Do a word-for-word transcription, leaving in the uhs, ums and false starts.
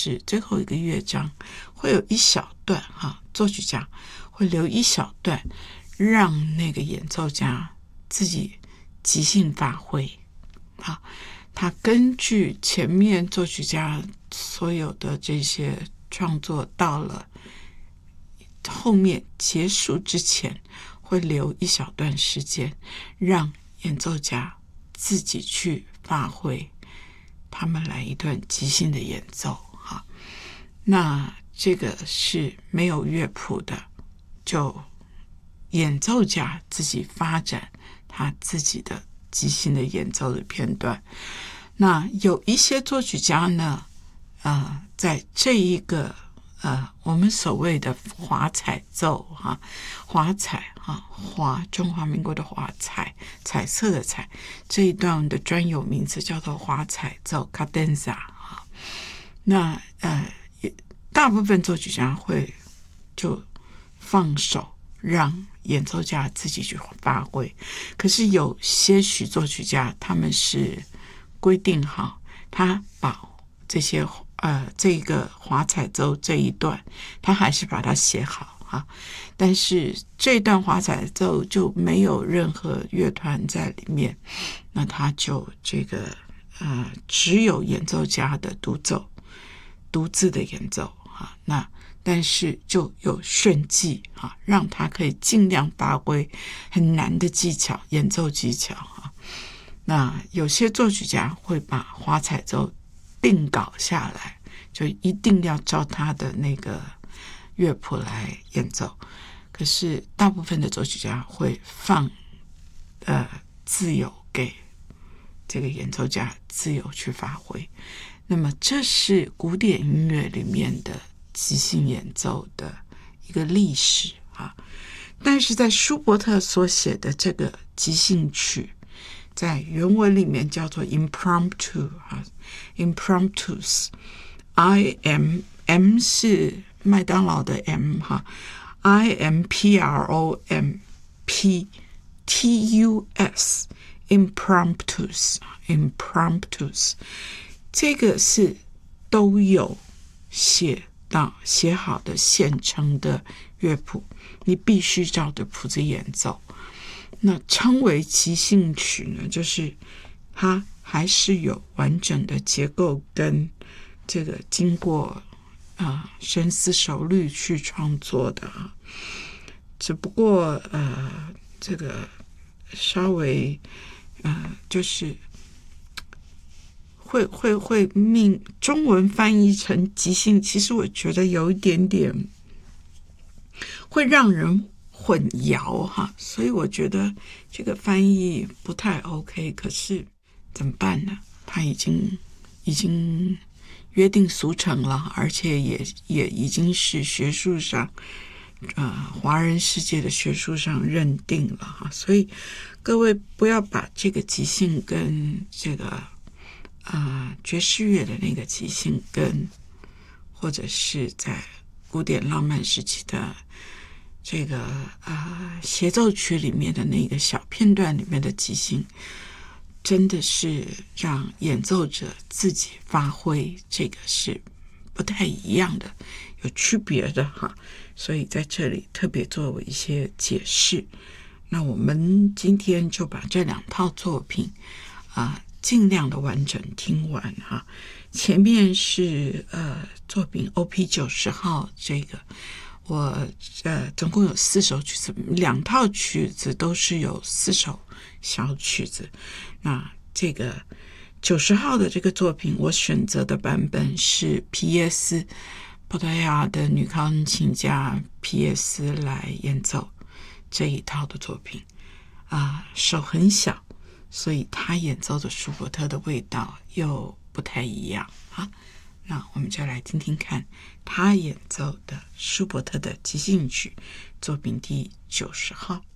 是最后一个乐章会有一小段哈，作曲家会留一小段让那个演奏家自己即兴发挥啊。他根据前面作曲家所有的这些创作，到了后面结束之前会留一小段时间让演奏家自己去发挥，他们来一段即兴的演奏哈。那这个是没有乐谱的，就演奏家自己发展他自己的即兴的演奏的片段。那有一些作曲家呢，呃，在这一个呃我们所谓的华彩奏哈，华彩哈，华中华民国的华彩，彩色的彩，这一段的专有名词叫做华彩奏 cadenza 哈。那呃，大部分作曲家会就放手让演奏家自己去发挥，可是有些许作曲家他们是规定好，他把这些呃这个华彩奏这一段，他还是把它写好哈，但是这段华彩奏就没有任何乐团在里面，那他就这个呃只有演奏家的独奏，独自的演奏哈，那但是就有炫技哈，让他可以尽量发挥很难的技巧，演奏技巧哈。那有些作曲家会把华彩奏定稿下来，就一定要照他的那个乐谱来演奏。可是大部分的作曲家会放呃自由给这个演奏家自由去发挥。那么这是古典音乐里面的即兴演奏的一个历史啊。但是在舒伯特所写的这个即兴曲，在原文里面叫做 impromptu 啊 impromptus I M M 是麦当劳的 M 哈 I M P R O M P T U S impromptus impromptus 这个是都有写到写好的现成的乐谱，你必须照着谱子演奏。那称为即兴曲呢，就是它还是有完整的结构跟这个经过啊、呃、深思熟虑去创作的啊。只不过呃这个稍微呃就是会会会命中文翻译成即兴，其实我觉得有一点点会让人混淆哈，所以我觉得这个翻译不太 OK。可是怎么办呢？他已经已经约定俗成了，而且也也已经是学术上呃华人世界的学术上认定了哈。所以各位不要把这个即兴跟这个呃爵士乐的那个即兴跟或者是在古典浪漫时期的这个呃协奏曲里面的那个小片段里面的即兴，真的是让演奏者自己发挥，这个是不太一样的，有区别的哈。所以在这里特别做一些解释。那我们今天就把这两套作品啊、呃、尽量的完整听完哈。前面是呃作品 O P 九十号，这个我呃总共有四首曲子，两套曲子都是有四首小曲子。那这个九十号的这个作品，我选择的版本是皮耶斯，葡萄牙的女钢琴家皮耶斯来演奏这一套的作品啊、呃，手很小，所以他演奏的舒伯特的味道又不太一样啊。那我们就来听听看他演奏的舒伯特的即兴曲作品第九十号。